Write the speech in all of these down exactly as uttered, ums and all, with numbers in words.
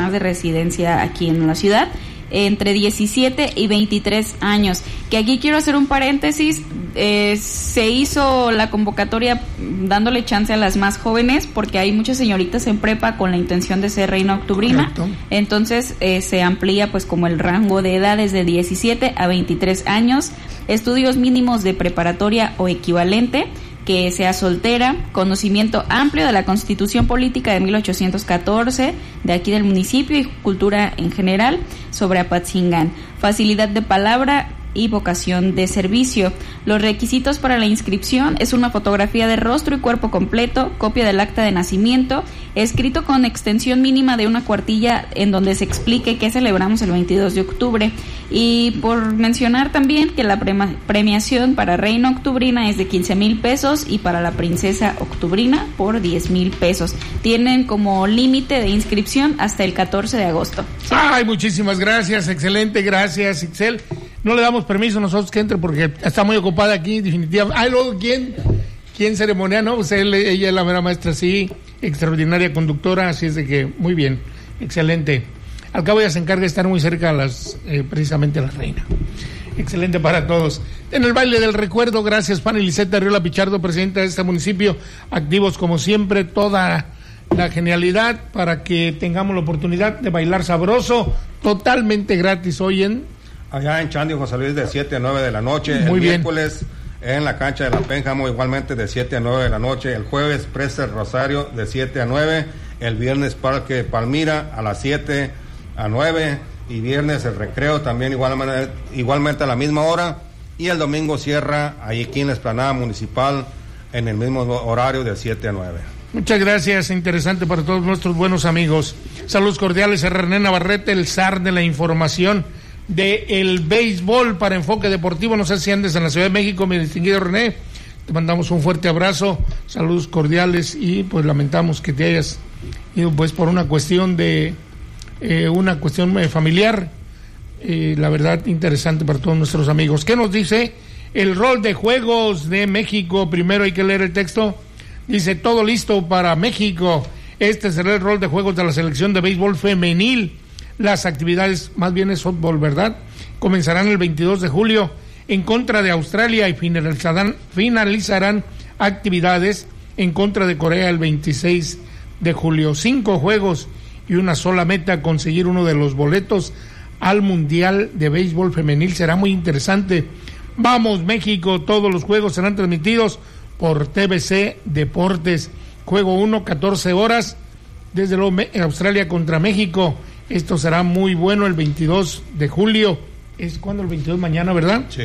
más de residencia aquí en la ciudad, entre diecisiete y veintitrés años, que aquí quiero hacer un paréntesis. Eh, se hizo la convocatoria dándole chance a las más jóvenes, porque hay muchas señoritas en prepa con la intención de ser reina octubrina. Correcto. Entonces eh, se amplía pues como el rango de edades de diecisiete a veintitrés años, estudios mínimos de preparatoria o equivalente, que sea soltera, conocimiento amplio de la Constitución Política de mil ochocientos catorce de aquí del municipio y cultura en general sobre Apatzingán, facilidad de palabra y vocación de servicio. Los requisitos para la inscripción es una fotografía de rostro y cuerpo completo, copia del acta de nacimiento, escrito con extensión mínima de una cuartilla en donde se explique qué celebramos el veintidós de octubre. Y por mencionar también que la prema- premiación para reina octubrina es de quince mil pesos y para la princesa octubrina por diez mil pesos. Tienen como límite de inscripción hasta el catorce de agosto. Ay, muchísimas gracias, excelente, gracias, Ixel. No le damos permiso a nosotros que entre porque está muy ocupada aquí, definitivamente. Ay, luego, ¿quién? ¿Quién ceremonia? No, pues él, ella es la mera maestra, sí, extraordinaria conductora, así es de que, muy bien, excelente. Al cabo ya se encarga de estar muy cerca a las, eh, precisamente a la reina. Excelente para todos. En el baile del recuerdo, gracias, Fanny Liseta Arriola Pichardo, presidenta de este municipio, activos como siempre, toda la genialidad para que tengamos la oportunidad de bailar sabroso, totalmente gratis hoy en... Allá en Chandio, José Luis, de siete a nueve de la noche. Muy el bien. Miércoles en la cancha de la Pénjamo, igualmente de siete a nueve de la noche. El jueves, Presa Rosario, de siete a nueve. El viernes, Parque Palmira, a las siete a nueve. Y viernes, el recreo, también igualmente, igualmente a la misma hora. Y el domingo cierra ahí aquí en la explanada municipal, en el mismo horario, de siete a nueve. Muchas gracias, interesante para todos nuestros buenos amigos. Saludos cordiales a René Navarrete, el zar de la información de el béisbol para Enfoque Deportivo. No sé si andes en la Ciudad de México, mi distinguido René, te mandamos un fuerte abrazo, saludos cordiales y pues lamentamos que te hayas ido pues por una cuestión de eh, una cuestión eh, familiar, eh, la verdad interesante para todos nuestros amigos. ¿Qué nos dice el rol de juegos de México? Primero hay que leer el texto. Dice: todo listo para México. Este será el rol de juegos de la selección de béisbol femenil. Las actividades, más bien es fútbol, ¿verdad? Comenzarán el veintidós de julio en contra de Australia y finalizarán, finalizarán actividades en contra de Corea el veintiséis de julio. Cinco juegos y una sola meta, conseguir uno de los boletos al Mundial de Béisbol Femenil. Será muy interesante. Vamos, México, todos los juegos serán transmitidos por T V C Deportes. Juego uno, catorce horas, desde luego Australia contra México. Esto será muy bueno el veintidós de julio. ¿Es cuando el veintidós? Mañana, ¿verdad? Sí.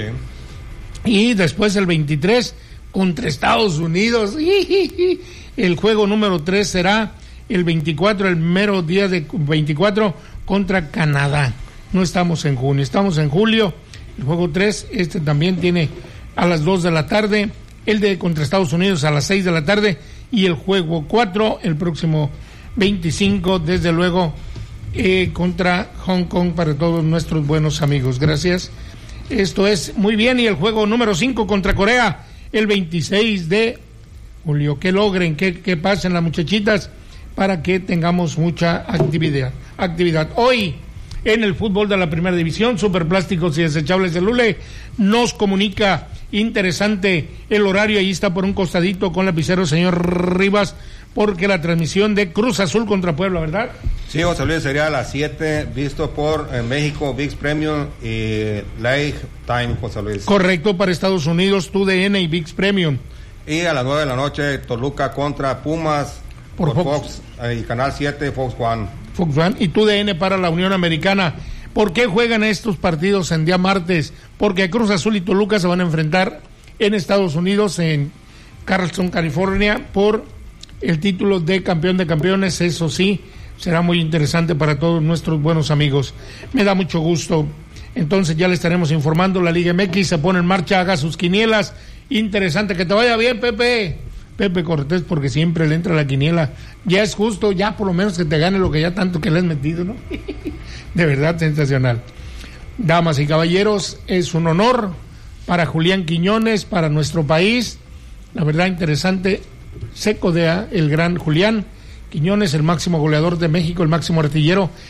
Y después el veintitrés contra Estados Unidos. El juego número tres será el veinticuatro, el mero día de veinticuatro contra Canadá. No estamos en junio, estamos en julio. El juego tres, este también tiene a las dos de la tarde. El de contra Estados Unidos a las seis de la tarde. Y el juego cuatro, el próximo veinticinco, desde luego, Eh, contra Hong Kong para todos nuestros buenos amigos. Gracias. Esto es muy bien. Y el juego número cinco contra Corea el veintiséis de julio. Que logren, que, que pasen las muchachitas para que tengamos mucha actividad. Actividad. Hoy en el fútbol de la primera división, Superplásticos y Desechables de Lule nos comunica interesante el horario. Ahí está por un costadito con lapicero, señor Rivas, porque la transmisión de Cruz Azul contra Puebla, ¿verdad? Sí, José Luis, sería a las siete, visto por eh, México, ViX Premium y Lifetime, José Luis. Correcto, para Estados Unidos, T U D N y ViX Premium. Y a las nueve de la noche, Toluca contra Pumas por, por Fox, Fox eh, y Canal siete, Fox One. Fox One y T U D N para la Unión Americana. ¿Por qué juegan estos partidos en día martes? Porque Cruz Azul y Toluca se van a enfrentar en Estados Unidos, en Carlson, California, por el título de campeón de campeones. Eso sí, será muy interesante para todos nuestros buenos amigos. Me da mucho gusto. Entonces ya le estaremos informando. La Liga M X se pone en marcha, haga sus quinielas. Interesante, que te vaya bien, Pepe. Pepe Cortés, porque siempre le entra la quiniela. Ya es justo, ya por lo menos que te gane lo que ya tanto que le has metido, ¿no? De verdad, sensacional. Damas y caballeros, es un honor para Julián Quiñones, para nuestro país. La verdad, interesante. Se codea el gran Julián Quiñones, el máximo goleador de México, el máximo artillero